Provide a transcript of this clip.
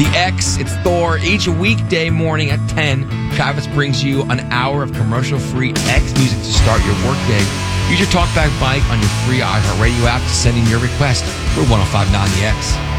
The X, it's Thor. Each weekday morning at 10, Travis brings you an hour of commercial-free X music to start your workday. Use your TalkBack bike on your free iHeartRadio app to send in your request. We're 105.9 The X.